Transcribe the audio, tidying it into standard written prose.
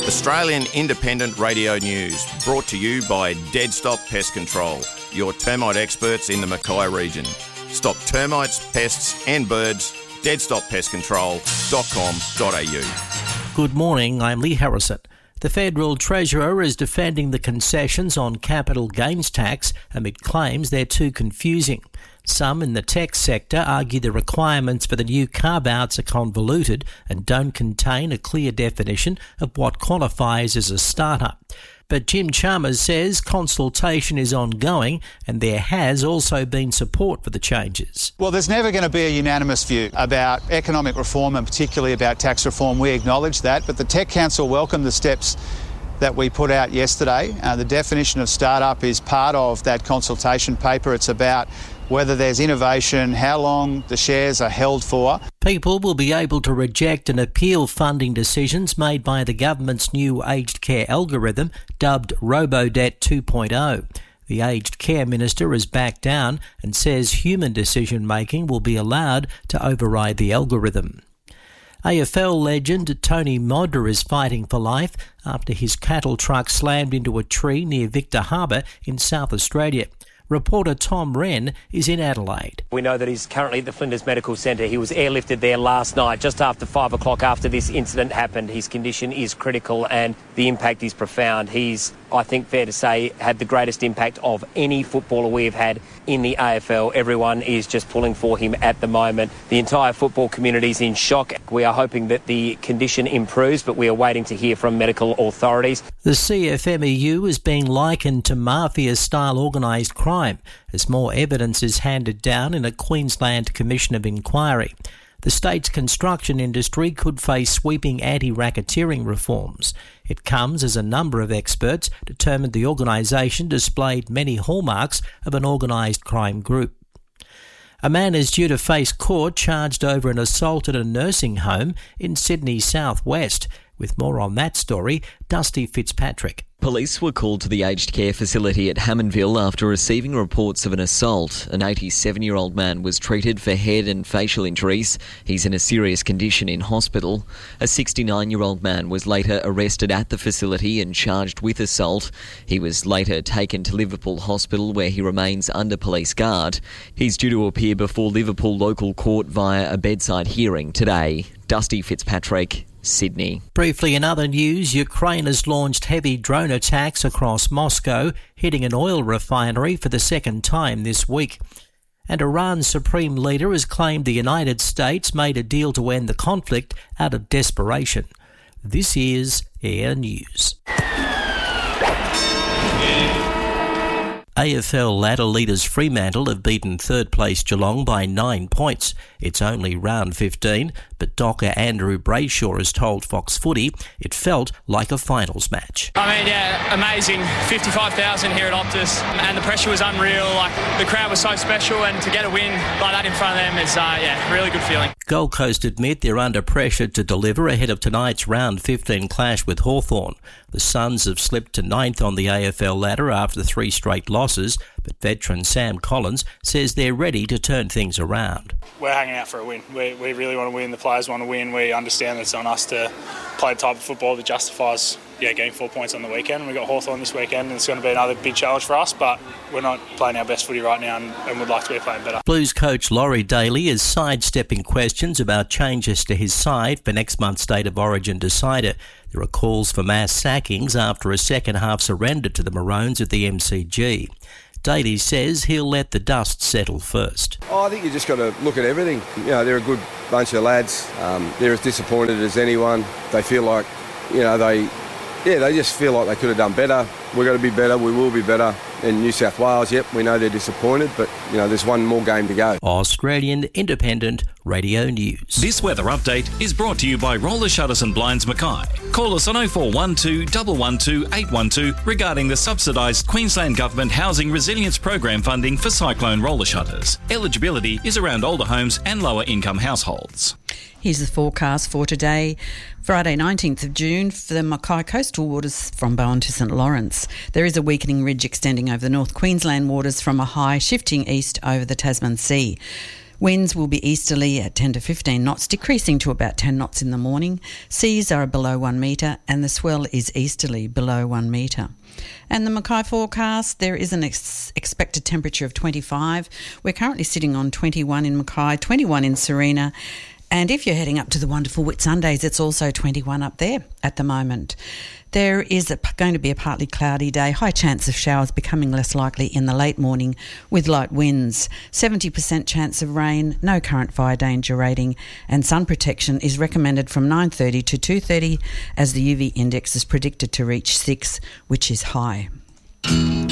Australian Independent Radio News, brought to you by Dead Stop Pest Control, your termite experts in the Mackay region. Stop termites, pests and birds. deadstoppestcontrol.com.au. Good morning, I'm Lee Harrison. The Federal Treasurer is defending the concessions on capital gains tax amid claims they're too confusing. Some in the tech sector argue the requirements for the new carve-outs are convoluted and don't contain a clear definition of what qualifies as a startup. But Jim Chalmers says consultation is ongoing and there has also been support for the changes. Well, there's never going to be a unanimous view about economic reform and particularly about tax reform. We acknowledge that, but the Tech Council welcomed the steps that we put out yesterday. The definition of startup is part of that consultation paper. It's about whether there's innovation, how long the shares are held for. People will be able to reject and appeal funding decisions made by the government's new aged care algorithm, dubbed RoboDebt 2.0. The aged care minister has backed down and says human decision-making will be allowed to override the algorithm. AFL legend Tony Modra is fighting for life after his cattle truck slammed into a tree near Victor Harbour in South Australia. Reporter Tom Wren is in Adelaide. We know that he's currently at the Flinders Medical Centre. He was airlifted there last night, just after 5 o'clock after this incident happened. His condition is critical and the impact is profound. He's, I think, fair to say, had the greatest impact of any footballer we've had in the AFL. Everyone is just pulling for him at the moment. The entire football community is in shock. We are hoping that the condition improves, but we are waiting to hear from medical authorities. The CFMEU is being likened to mafia-style organised crime as more evidence is handed down in a Queensland Commission of Inquiry. The state's construction industry could face sweeping anti-racketeering reforms. It comes as a number of experts determined the organisation displayed many hallmarks of an organised crime group. A man is due to face court charged over an assault at a nursing home in Sydney's southwest. With more on that story, Dusty Fitzpatrick. Police were called to the aged care facility at Hammondville after receiving reports of an assault. An 87-year-old man was treated for head and facial injuries. He's in a serious condition in hospital. A 69-year-old man was later arrested at the facility and charged with assault. He was later taken to Liverpool Hospital where he remains under police guard. He's due to appear before Liverpool local court via a bedside hearing today. Dusty Fitzpatrick, Sydney. Briefly in other news, Ukraine has launched heavy drone attacks across Moscow, hitting an oil refinery for the second time this week. And Iran's supreme leader has claimed the United States made a deal to end the conflict out of desperation. This is Air News. AFL ladder leaders Fremantle have beaten third place Geelong by 9 points. It's only round 15, but docker Andrew Brayshaw has told Fox Footy it felt like a finals match. Amazing. 55,000 here at Optus, and the pressure was unreal. The crowd was so special, and to get a win like that in front of them is, really good feeling. Gold Coast admit they're under pressure to deliver ahead of tonight's round 15 clash with Hawthorn. The Suns have slipped to 9th on the AFL ladder after 3 straight losses, but veteran Sam Collins says they're ready to turn things around. We're hanging out for a win. We really want to win. The players want to win. We understand that it's on us to play the type of football that justifies getting 4 points on the weekend. We've got Hawthorn this weekend and it's going to be another big challenge for us, but we're not playing our best footy right now and would like to be playing better. Blues coach Laurie Daly is sidestepping questions about changes to his side for next month's State of Origin decider. There are calls for mass sackings after a second-half surrender to the Maroons at the MCG. Daly says he'll let the dust settle first. I think you just got to look at everything. They're a good bunch of lads. They're as disappointed as anyone. They feel like, they just feel like they could have done better. We're going to be better. We will be better. In New South Wales, we know they're disappointed, but, there's one more game to go. Australian Independent Radio News. This weather update is brought to you by Roller Shutters and Blinds Mackay. Call us on 0412 112 812 regarding the subsidised Queensland Government Housing Resilience Program funding for cyclone roller shutters. Eligibility is around older homes and lower income households. Here's the forecast for today, Friday 19th of June, for the Mackay coastal waters from Bowen to St Lawrence. There is a weakening ridge extending over the North Queensland waters from a high shifting east over the Tasman Sea. Winds will be easterly at 10 to 15 knots, decreasing to about 10 knots in the morning. Seas are below 1 metre and the swell is easterly below 1 metre. And the Mackay forecast, there is an expected temperature of 25. We're currently sitting on 21 in Mackay, 21 in Serena. And if you're heading up to the wonderful Whitsundays, it's also 21 up there at the moment. There is going to be a partly cloudy day, high chance of showers becoming less likely in the late morning with light winds, 70% chance of rain, no current fire danger rating, and sun protection is recommended from 9:30 to 2:30 as the UV index is predicted to reach 6, which is high.